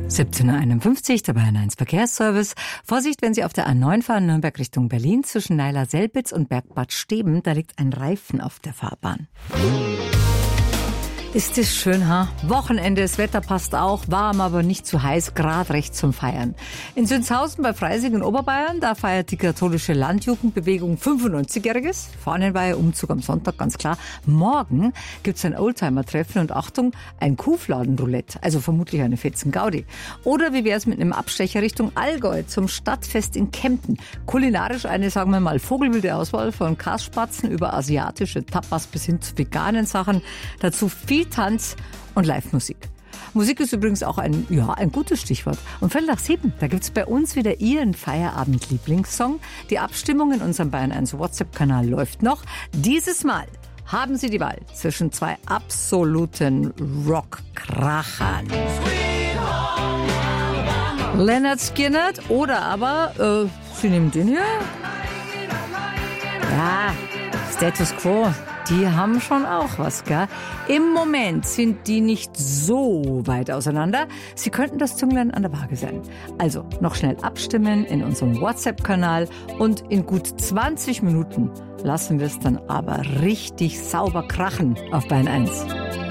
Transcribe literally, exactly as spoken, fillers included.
siebzehn Uhr einundfünfzig, der Bayern eins Verkehrsservice. Vorsicht, wenn Sie auf der A neun fahren, Nürnberg Richtung Berlin, zwischen Neiler-Selbitz und Bergbad Steben, da liegt ein Reifen auf der Fahrbahn. Ist das schön, ha? Wochenende, das Wetter passt auch, warm, aber nicht zu heiß, gerade recht zum Feiern. In Sünzhausen bei Freising in Oberbayern, da feiert die katholische Landjugendbewegung fünfundneunzigjähriges. Fahnenweihe, Umzug am Sonntag, ganz klar. Morgen gibt's ein Oldtimer-Treffen und Achtung, ein Kuhfladenroulette, also vermutlich eine fetzen Gaudi. Oder wie wär's mit einem Abstecher Richtung Allgäu zum Stadtfest in Kempten? Kulinarisch eine, sagen wir mal, vogelwilde Auswahl von Kassspatzen über asiatische Tapas bis hin zu veganen Sachen. Dazu viel Tanz und Live-Musik. Musik ist übrigens auch ein, ja, ein gutes Stichwort. Und Viertel nach sieben, da gibt's bei uns wieder Ihren Feierabend-Lieblingssong. Die Abstimmung in unserem Bayern eins WhatsApp-Kanal läuft noch. Dieses Mal haben Sie die Wahl zwischen zwei absoluten Rock-Krachern. Lynyrd Skynyrd oder aber, äh, Sie nehmen den hier? Ja, Status Quo. Die haben schon auch was, gell? Im Moment sind die nicht so weit auseinander. Sie könnten das Zünglein an der Waage sein. Also noch schnell abstimmen in unserem WhatsApp-Kanal und in gut zwanzig Minuten lassen wir es dann aber richtig sauber krachen auf Bayern eins.